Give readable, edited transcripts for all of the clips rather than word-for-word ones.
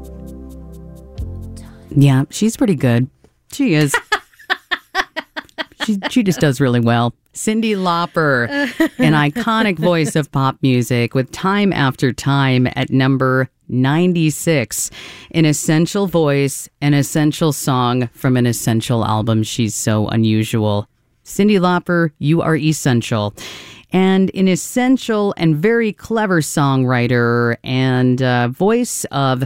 Yeah, she's pretty good. She is. She just does really well. Cyndi Lauper, an iconic voice of pop music with Time After Time at number 96. An essential voice, an essential song from an essential album. She's so unusual. Cyndi Lauper, you are essential. And an essential and very clever songwriter and voice of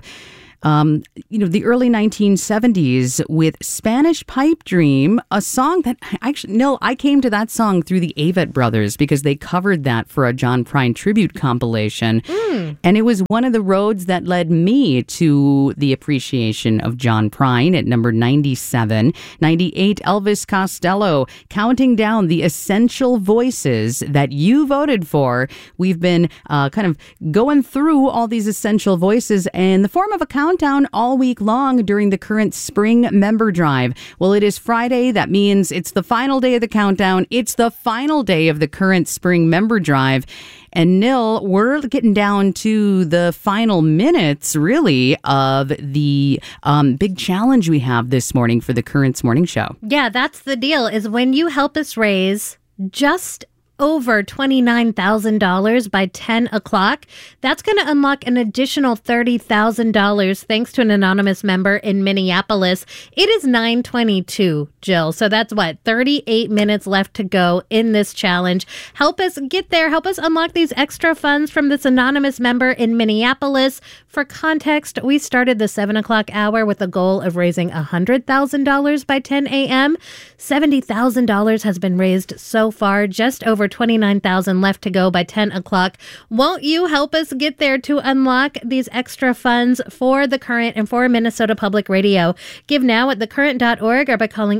the early 1970s with Spanish Pipe Dream, a song that I came to that song through the Avett Brothers because they covered that for a John Prine tribute compilation. And it was one of the roads that led me to the appreciation of John Prine at number 97. 98, Elvis Costello, counting down the essential voices that you voted for. We've been kind of going through all these essential voices in the form of a countdown all week long during the current spring member drive. Well, it is Friday. That means it's the final day of the countdown. It's the final day of the current spring member drive. And Nil, we're getting down to the final minutes, really, of the big challenge we have this morning for the Currents Morning Show. Yeah, that's the deal, is when you help us raise just over $29,000 by 10 o'clock. That's going to unlock an additional $30,000 thanks to an anonymous member in Minneapolis. It is 9:22, Jill. So that's 38 minutes left to go in this challenge. Help us get there. Help us unlock these extra funds from this anonymous member in Minneapolis. For context, we started the 7 o'clock hour with a goal of raising $100,000 by 10 a.m. $70,000 has been raised so far, just over $29,000 left to go by 10 o'clock. Won't you help us get there to unlock these extra funds for The Current and for Minnesota Public Radio? Give now at thecurrent.org or by calling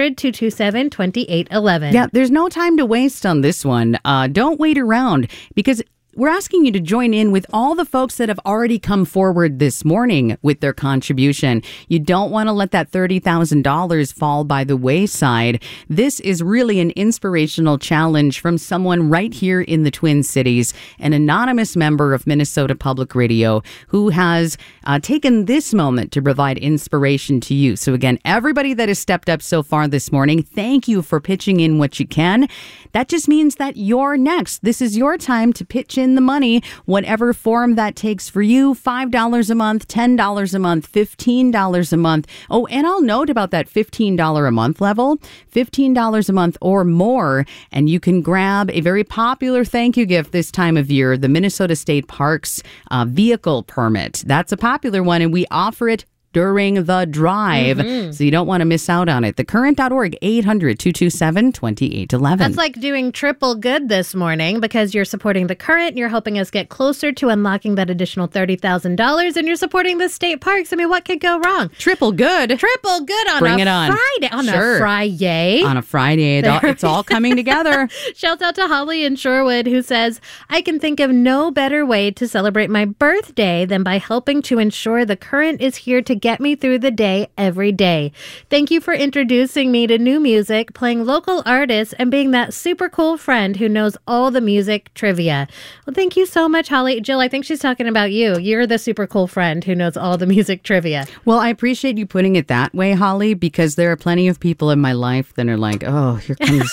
800-227-2811. Yeah, there's no time to waste on this one. Don't wait around because we're asking you to join in with all the folks that have already come forward this morning with their contribution. You don't want to let that $30,000 fall by the wayside. This is really an inspirational challenge from someone right here in the Twin Cities, an anonymous member of Minnesota Public Radio who has taken this moment to provide inspiration to you. So again, everybody that has stepped up so far this morning, thank you for pitching in what you can. That just means that you're next. This is your time to pitch in the money, whatever form that takes for you. $5 a month, $10 a month, $15 a month. Oh, and I'll note about that $15 a month level, $15 a month or more, and you can grab a very popular thank you gift this time of year, the Minnesota State Parks vehicle permit. That's a popular one, and we offer it during the drive. So you don't want to miss out on it. Thecurrent.org, 800-227-2811. That's like doing triple good this morning because you're supporting The Current, you're helping us get closer to unlocking that additional $30,000, and you're supporting the state parks. I mean, what could go wrong? Triple good. Triple good on Bring a it on. Friday. On Sure. a Friday. On a Friday. It's all coming together. Shouts out to Holly in Shorewood who says, I can think of no better way to celebrate my birthday than by helping to ensure The Current is here to get me through the day every day. Thank you for introducing me to new music, playing local artists, and being that super cool friend who knows all the music trivia. Well, thank you so much, Holly. Jill, I think she's talking about you. You're the super cool friend who knows all the music trivia. Well, I appreciate you putting it that way, Holly, because there are plenty of people in my life that are like, oh, here comes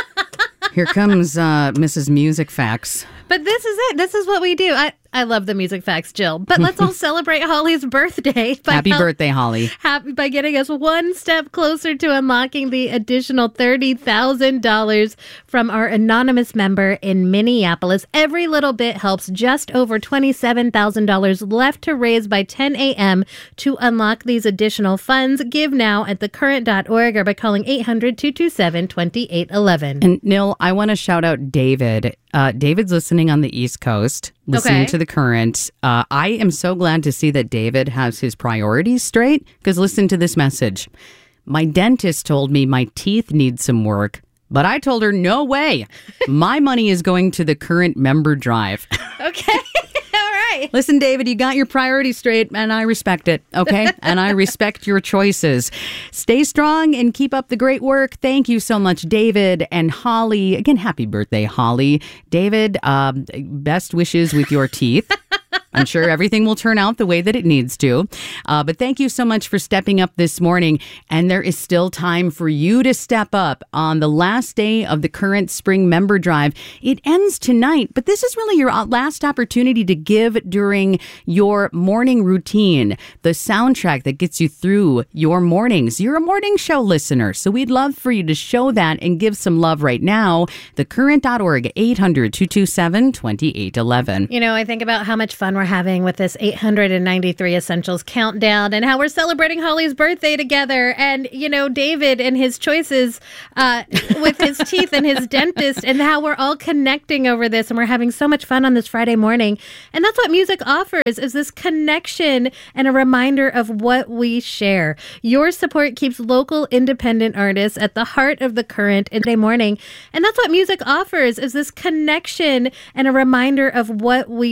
Mrs. Music Facts. But this is it. This is what we do. I love the music facts, Jill. But let's all celebrate Holly's birthday. Happy birthday, Holly. By getting us one step closer to unlocking the additional $30,000 from our anonymous member in Minneapolis. Every little bit helps. Just over $27,000 left to raise by 10 a.m. to unlock these additional funds. Give now at thecurrent.org or by calling 800-227-2811. And Nil, I want to shout out David. David's listening on the East Coast, listening to The Current. I am so glad to see that David has his priorities straight, because listen to this message. My dentist told me my teeth need some work, but I told her, no way. My money is going to The Current member drive. Okay. All right. Listen, David, you got your priorities straight, and I respect it, okay? And I respect your choices. Stay strong and keep up the great work. Thank you so much, David and Holly. Again, happy birthday, Holly. David, best wishes with your teeth. I'm sure everything will turn out the way that it needs to. But thank you so much for stepping up this morning. And there is still time for you to step up on the last day of the current spring member drive. It ends tonight, but this is really your last opportunity to give during your morning routine, the soundtrack that gets you through your mornings. You're a morning show listener, so we'd love for you to show that and give some love right now. Thecurrent.org, 800-227-2811. You know, I think about how much fun we're having with this 893 Essentials countdown and how we're celebrating Holly's birthday together. And, you know, David and his choices with his teeth and his dentist, and how we're all connecting over this. And we're having so much fun on this Friday morning. And that's what music offers, is this connection and a reminder of what we share. Your support keeps local independent artists at the heart of The Current in Friday morning. And that's what music offers, is this connection and a reminder of what we